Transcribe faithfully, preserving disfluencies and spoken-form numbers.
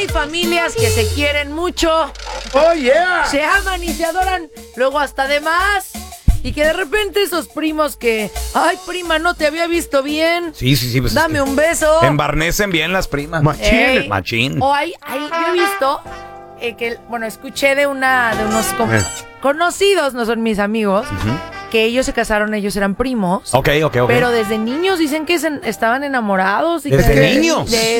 Hay familias que se quieren mucho. Oh, yeah. Se aman y se adoran, luego hasta de más. Y que de repente esos primos que, ay, prima, no te había visto bien. Sí, sí, sí. Pues Dame es que un beso. embarnecen bien las primas. Machín. Ey. Machín. O hay, hay, yo he visto eh, que, bueno, escuché de una, de unos con- Eh. conocidos, no son mis amigos, que ellos se casaron, ellos eran primos. Ok, ok, ok. Pero desde niños dicen que se- estaban enamorados. Y ¿Desde que- niños? de-